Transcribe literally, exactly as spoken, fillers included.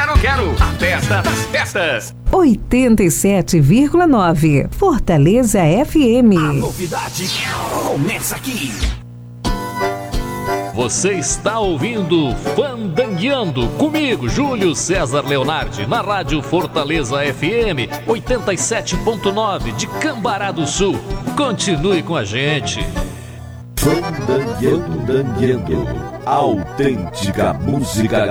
quero, quero. A festa das festas. oitenta e sete vírgula nove Fortaleza F M. A novidade começa aqui. Você está ouvindo Fandangueando comigo, Júlio César Leonardi, na Rádio Fortaleza F M oitenta e sete ponto nove de Cambará do Sul. Continue com a gente. Fandangueando, a autêntica música